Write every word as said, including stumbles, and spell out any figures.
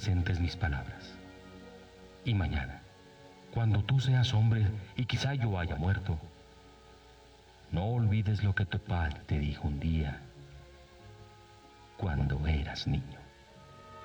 presentes mis palabras. Y mañana, cuando tú seas hombre y quizá yo haya muerto, no olvides lo que tu padre te dijo un día cuando eras niño.